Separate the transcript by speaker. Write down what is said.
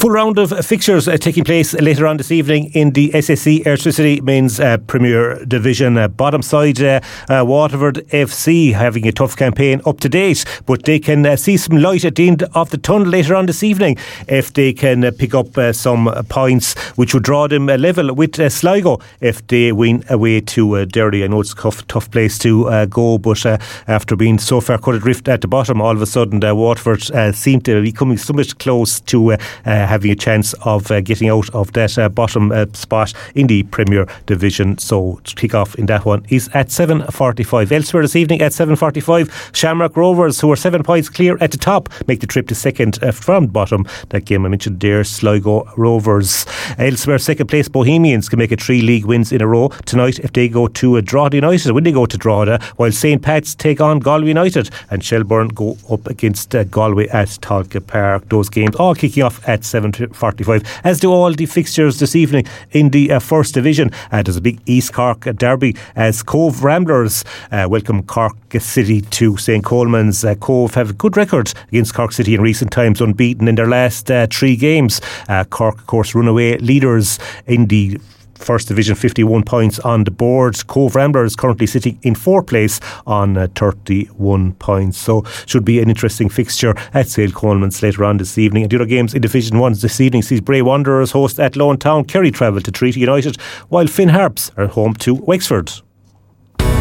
Speaker 1: full round of fixtures taking place later on this evening in the SSE Airtricity Men's Premier Division. Bottom side, Waterford FC having a tough campaign up to date, but they can see some light at the end of the tunnel later on this evening if they can pick up some points which would draw them level with Sligo if they win away to Derry. I know it's a tough place to go, but after being so far cut adrift at the bottom, all of a sudden Waterford seem to be coming so much close to having a chance of getting out of that bottom spot in the Premier Division. So kick-off in that one is at 7:45. Elsewhere this evening at 7:45, Shamrock Rovers, who are 7 points clear at the top, make the trip to second from bottom. That game I mentioned there, Sligo Rovers. Elsewhere, second place Bohemians can make it 3 league wins in a row tonight if they go to Drogheda United, when they go to Drogheda, while St. Pat's take on Galway United and Shelbourne go up against Galway at Tolka Park. Those games all kicking off at 7:45, as do all the fixtures this evening in the First Division. There's a big East Cork derby as Cove Ramblers welcome Cork City to St. Coleman's. Cove have a good record against Cork City in recent times, unbeaten in their last 3 games. Cork, of course, runaway leaders in the First Division, 51 points on the board. Cove Ramblers currently sitting in 4th place on 31 points. So should be an interesting fixture at St. Coleman's later on this evening. And the other games in Division 1 this evening sees Bray Wanderers host Athlone Town. Kerry travel to Treaty United, while Finn Harps are home to Wexford.